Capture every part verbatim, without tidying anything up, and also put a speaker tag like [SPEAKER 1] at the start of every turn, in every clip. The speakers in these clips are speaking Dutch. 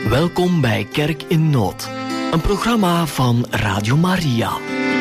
[SPEAKER 1] Welkom bij Kerk in Nood, een programma van Radio Maria.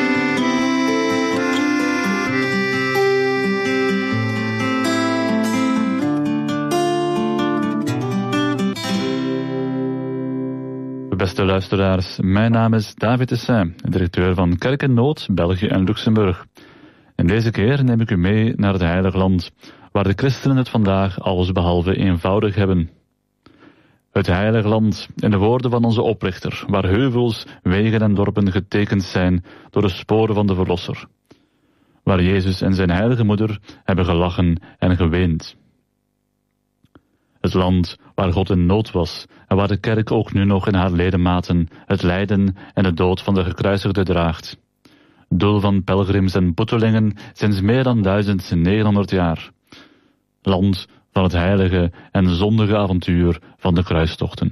[SPEAKER 2] Beste luisteraars, mijn naam is David Tessin, directeur van Kerk in Nood, België en Luxemburg. En deze keer neem ik u mee naar het Heilige Land, waar de christenen het vandaag allesbehalve eenvoudig hebben. Het Heilige Land, in de woorden van onze oprichter, waar heuvels, wegen en dorpen getekend zijn door de sporen van de Verlosser. Waar Jezus en zijn heilige moeder hebben gelachen en geweend. Het land waar God in nood was en waar de kerk ook nu nog in haar ledematen het lijden en de dood van de gekruisigde draagt. Doel van pelgrims en boetelingen sinds meer dan duizend negenhonderd jaar. Land van het heilige en zondige avontuur van de kruistochten.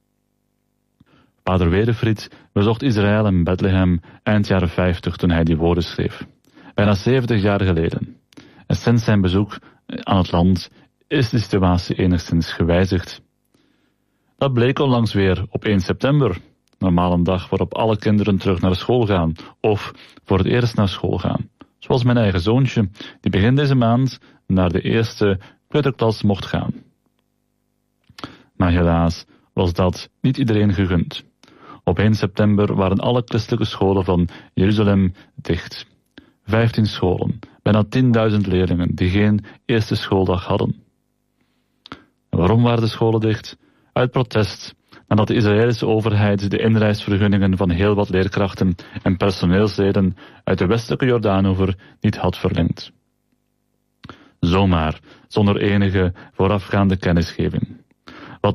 [SPEAKER 2] Vader Wedefried bezocht Israël en Bethlehem eind jaren vijftig toen hij die woorden schreef. Bijna zeventig jaar geleden. En sinds zijn bezoek aan het land is de situatie enigszins gewijzigd. Dat bleek onlangs weer op één september. Normaal een dag waarop alle kinderen terug naar school gaan, of voor het eerst naar school gaan. Zoals mijn eigen zoontje, die begin deze maand naar de eerste kleuterklas mocht gaan. Maar helaas was dat niet iedereen gegund. Op één september waren alle christelijke scholen van Jeruzalem dicht. Vijftien scholen, bijna tienduizend leerlingen die geen eerste schooldag hadden. En waarom waren de scholen dicht? Uit protest nadat de Israëlische overheid de inreisvergunningen van heel wat leerkrachten en personeelsleden uit de westelijke Jordaanoever niet had verlengd. Zomaar, zonder enige voorafgaande kennisgeving.